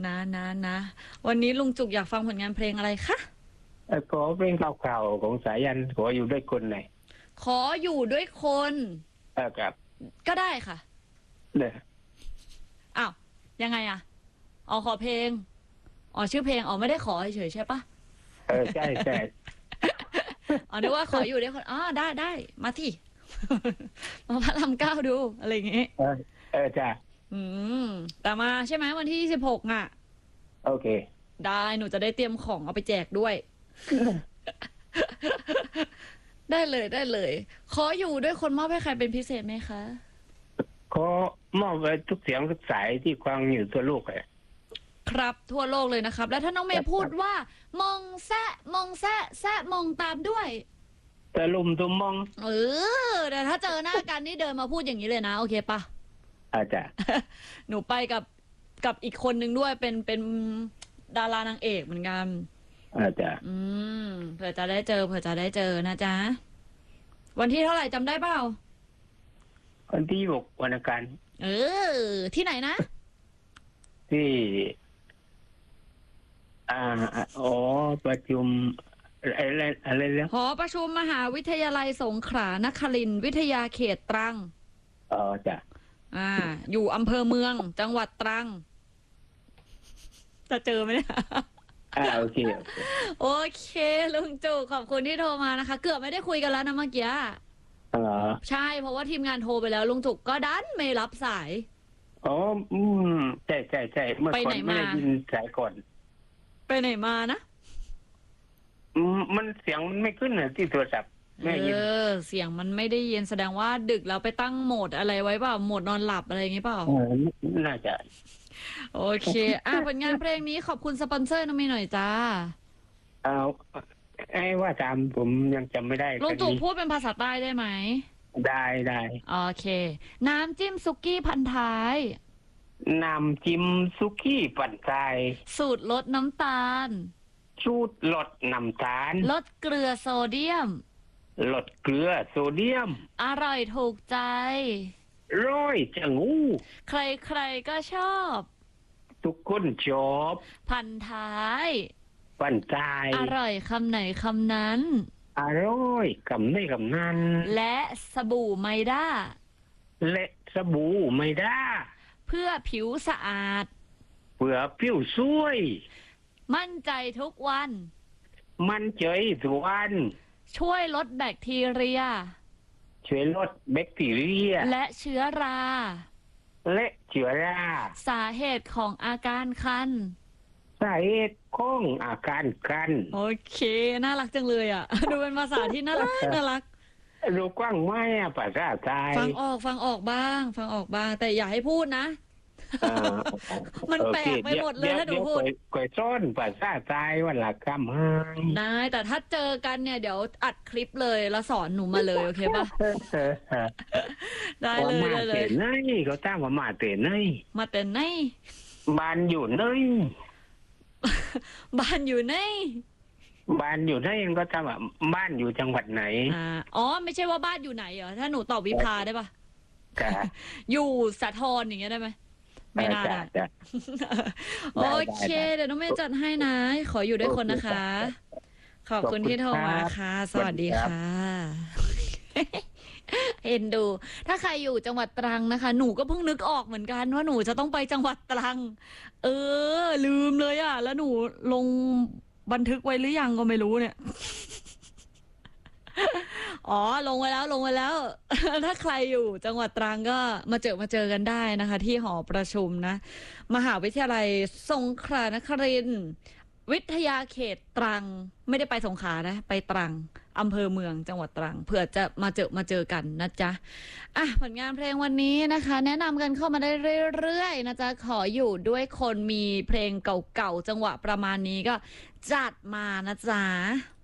นะวันนี้ลุงจุกอยากฟังผลงานเพลงอะไรคะขอเพลงเก่าๆของสายันขออยู่ด้วยคนหน่อยขออยู่ด้วยคนครับก็ได้ค่ะเนี่ยอ้าวยังไงอ่ะขอเพลงชื่อเพลงไม่ได้ขอเฉยใช่ปะใช่ใช่นึกว่าขออยู่ด้วยคนได้มาที่ มาพระราม9ดูอะไรอย่างงี้จ้ะแต่มาใช่ไหมวันที่26อ่ะโอเคได้หนูจะได้เตรียมของเอาไปแจกด้วย ได้เลยขออยู่ด้วยคนมอบให้ใครเป็นพิเศษไหมคะขอมอบไปทุกเสียงทุกสายที่ฟังอยู่ทั่วโลกเลยครับทั่วโลกเลยนะครับแล้วถ้าน้องเมย์พูดว่ามองแซะมองตามด้วยตะลุมตุมมองแต่ถ้าเจอหน้ากันนี่เดินมาพูดอย่างนี้เลยนะโอเคปะอาจารย์หนูไปกับอีกคนนึงด้วยเป็นดารานางเอกเหมือนกันอาจารย์เผื่อจะได้เจอนะจ๊ะวันที่เท่าไหร่จำได้เปล่าวันที่6วันอังคารที่ไหนนะที่ประชุมอะไรแล้วหอประชุมมหาวิทยาลัยสงขลานครินทร์วิทยาเขตตรังจ้ะอยู่อำเภอเมืองจังหวัดตรังจะเจอไหมเนี่ยโอเคลุงจุกขอบคุณที่โทรมานะคะเกือบไม่ได้คุยกันแล้วนะเมื่อกี้ใช่เพราะว่าทีมงานโทรไปแล้วลุงจุกก็ดันไม่รับสายใช่เมื่อก่อนไม่ได้ยินสายก่อนไปไหนมานะมันเสียงมันไม่ขึ้นนะที่โทรศัพท์ไม่ยินเสียงมันไม่ได้ยินแสดงว่าดึกแล้วไปตั้งโหมดอะไรไว้เปล่าโหมดนอนหลับอะไรอย่างงี้เปล่าน่าจะโอเคผลงานเพลงนี้ขอบคุณสปอนเซอร์น้องมีหน่อยจ้าว่าตามผมยังจำไม่ได้ลุงตู่พูดเป็นภาษาใต้ได้ไหมได้โอเคน้ำจิ้มซุกี้พันท้ายน้ำจิ้มซุกี้พันท้ายสูตรลดน้ำตาลสูตรลดน้ำตาลลดเกลือโซเดียมลดเกลือโซเดียมอร่อยถูกใจร้อยจังหูใครก็ชอบทุกคนชอบพันท้ายพันท้ายอร่อยคำไหนคำนั้นอร่อยคำไหนคำนั้นและสบู่ไมด้าเพื่อผิวสะอาดเพื่อผิวสวยมั่นใจทุกวันช่วยลดแบคทีเรียและเชื้อราสาเหตุของอาการคันโอเคน่ารักจังเลยอ่ะ ดูเป็นภาษาที่น่ารักดูกว้างไหมภาษาไทยฟังออกบ้างแต่อย่าให้พูดนะ มันแปลกไปหมดเลยถ้าหนูพูดก๋วยซ้อนภาษาไทยวันละคำให้ได้แต่ถ้าเจอกันเนี่ยเดี๋ยวอัดคลิปเลยแล้วสอนหนูมาเลยโอเคปะได้เลยมาเตนไนเขาตั้งว่ามาเตนไนบ้านอยู่ไหนบ้านอยู่ไหนก็ทำว่าบ้านอยู่จังหวัดไหนไม่ใช่ว่าบ้านอยู่ไหนเหรอถ้าหนูตอบวิภาได้ปะอยู่สะทรอย่างเงี้ยได้ไหมไม่น่าได้โอเคเดี๋ยวน้องเมย์จัดให้นะขออยู่ด้วยคนนะคะขอบคุณที่โทรมาค่ะสวัสดีค่ะเอ็นดูถ้าใครอยู่จังหวัดตรังนะคะหนูก็เพิ่งนึกออกเหมือนกันว่าหนูจะต้องไปจังหวัดตรังลืมเลยอ่ะแล้วหนูลงบันทึกไว้หรือยังก็ไม่รู้เนี่ยลงไว้แล้วถ้าใครอยู่จังหวัดตรังก็มาเจอกันได้นะคะที่หอประชุมนะมหาวิทยาลัยสงขลานครินทร์วิทยาเขตตรังไม่ได้ไปสงขลานะไปตรังอำเภอเมืองจังหวัดตรังเผื่อจะมาเจอกันนะจ๊ะผลงานเพลงวันนี้นะคะแนะนำกันเข้ามาได้เรื่อยๆนะจ๊ะขออยู่ด้วยคนมีเพลงเก่าๆจังหวะประมาณนี้ก็จัดมานะจ๊ะ